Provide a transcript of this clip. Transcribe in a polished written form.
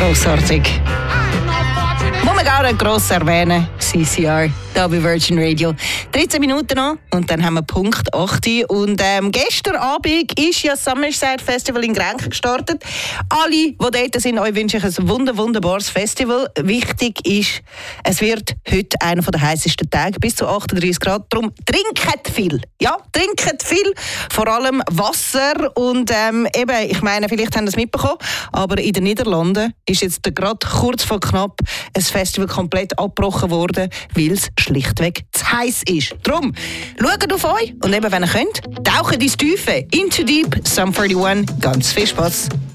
Grossartig. Muss man gar nicht gross erwähnen. CCR, da bei Virgin Radio. 13 Minuten noch und dann haben wir Punkt 8. Und gestern Abend ist ja das Summerside Festival in Grenken gestartet. Alle, die dort sind, euch wünsche ich ein wunderbares Festival. Wichtig ist, es wird heute einer der heißesten Tage, bis zu 38 Grad. Darum trinkt viel. Ja, trinkt viel. Vor allem Wasser. Und eben, ich meine, vielleicht haben Sie es mitbekommen, aber in den Niederlanden ist jetzt gerade kurz vor knapp ein Festival komplett abgebrochen worden, weil es schlichtweg zu heiß ist. Darum, schaut auf euch und eben, wenn ihr könnt, taucht ins Tiefe. Into Deep, Sum 41. Ganz viel Spaß.